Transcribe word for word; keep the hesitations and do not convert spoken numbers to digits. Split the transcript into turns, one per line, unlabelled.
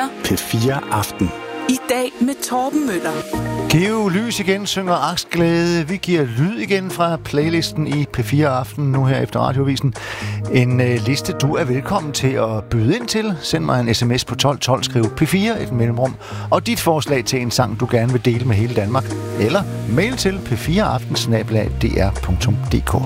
fire.
P fire Aften.
I dag med Torben Møller.
Giv lys igen, synger Aksglæde. Vi giver lyd igen fra playlisten i P fire Aften, nu her efter Radiovisen. En øh, liste, du er velkommen til at byde ind til. Send mig en sms på tolv tolv, skriv P fire, et mellemrum, og dit forslag til en sang, du gerne vil dele med hele Danmark. Eller mail til p fire aften snabel-a d r punktum d k.